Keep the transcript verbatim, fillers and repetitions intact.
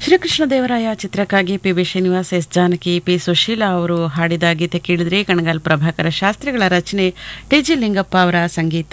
ಶ್ರೀಕೃಷ್ಣ ದೇವರಾಯ ಚಿತ್ರಕ್ಕಾಗಿ P B Srinivas, S Janaki, P Sushila ಅವರು ಹಾಡಿದ ಗೀತೆ ಕೇಳಿದ್ರೆ. ಕಣಗಾಲ್ ಪ್ರಭಾಕರ ಶಾಸ್ತ್ರಿಗಳ ರಚನೆ, ಟಿ ಜಿ ಲಿಂಗಪ್ಪ ಅವರ ಸಂಗೀತ.